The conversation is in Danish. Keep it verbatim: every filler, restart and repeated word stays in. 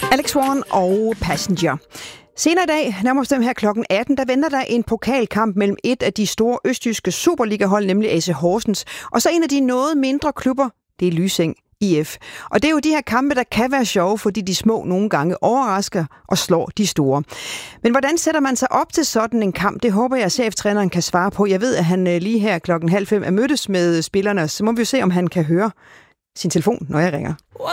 Alex Swan og Passenger. Senere i dag, nærmest dem her klokken atten, der venter der en pokalkamp mellem et af de store østjyske Superliga-hold, nemlig A C Horsens, og så en af de noget mindre klubber, det er Lysing I F. Og det er jo de her kampe, der kan være sjove, fordi de små nogle gange overrasker og slår de store. Men hvordan sætter man sig op til sådan en kamp? Det håber jeg, at cheftræneren kan svare på. Jeg ved, at han lige her klokken halv fem er mødtes med spillerne, så må vi jo se, om han kan høre sin telefon, når jeg ringer.